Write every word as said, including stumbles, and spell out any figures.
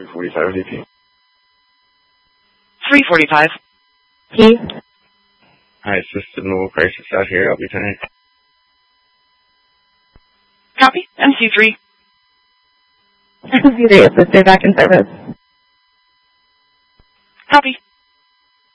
three forty-five D P. three forty-five. P. Hi, assisted mobile crisis out here. I'll be tonight. Copy. M C three. M C three, assisted back in service. Copy.